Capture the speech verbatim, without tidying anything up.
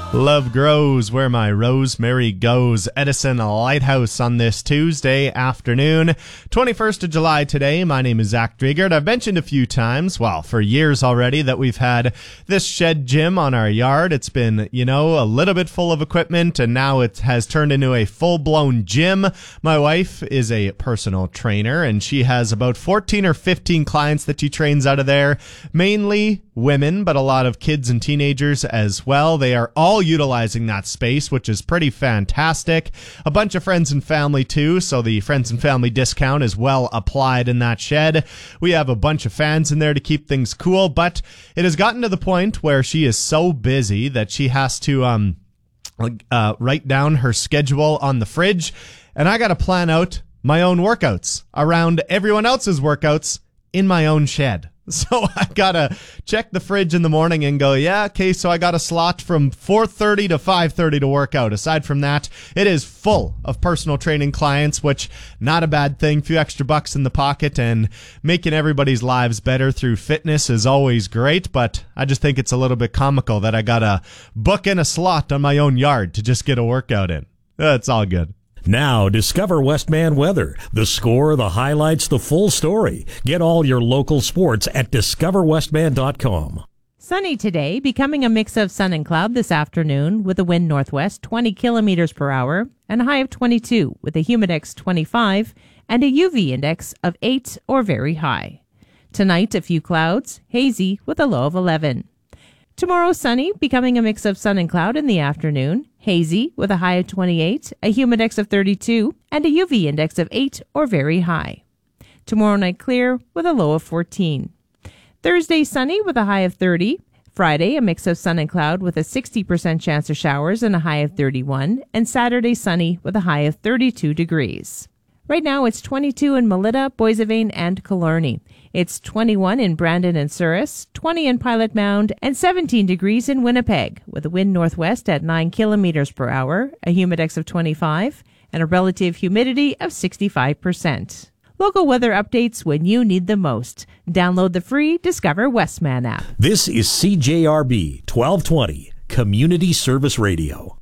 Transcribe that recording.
Love grows where my rosemary goes. Edison Lighthouse on this Tuesday afternoon, twenty-first of July today. My name is Zach Driegert. I've mentioned a few times, well, for years already, that we've had this shed gym on our yard. It's been, you know, a little bit full of equipment, and now it has turned into a full-blown gym. My wife is a personal trainer, and she has about fourteen or fifteen clients that she trains out of there, mainly women, but a lot of kids and teenagers as well. They are all utilizing that space, which is pretty fantastic. A bunch of friends and family too, so the friends and family discount is well applied in that shed. We have a bunch of fans in there to keep things cool, but it has gotten to the point where she is so busy that she has to um uh, write down her schedule on the fridge, and I got to plan out my own workouts around everyone else's workouts in my own shed. So I gotta check the fridge in the morning and go, yeah, okay, so I got a slot from four thirty to five thirty to work out. Aside from that, it is full of personal training clients, which not a bad thing. Few extra bucks in the pocket, and making everybody's lives better through fitness is always great, but I just think it's a little bit comical that I gotta book in a slot on my own yard to just get a workout in. It's all good. Now, discover Westman weather. The score, the highlights, the full story. Get all your local sports at discover westman dot com. Sunny today, becoming a mix of sun and cloud this afternoon with a wind northwest twenty kilometers per hour and a high of twenty-two with a humidex twenty-five and a U V index of eight or very high. Tonight, a few clouds, hazy with a low of eleven. Tomorrow, sunny, becoming a mix of sun and cloud in the afternoon, hazy with a high of twenty-eight, a humidex of thirty-two, and a U V index of eight or very high. Tomorrow night, clear with a low of fourteen. Thursday, sunny with a high of thirty. Friday, a mix of sun and cloud with a sixty percent chance of showers and a high of thirty-one. And Saturday, sunny with a high of thirty-two degrees. Right now, it's twenty-two in Melita, Boissevain, and Killarney. It's twenty-one in Brandon and Souris, twenty in Pilot Mound, and seventeen degrees in Winnipeg, with a wind northwest at nine kilometers per hour, a humidex of twenty-five, and a relative humidity of sixty-five percent. Local weather updates when you need them most. Download the free Discover Westman app. This is C J R B twelve twenty, Community Service Radio.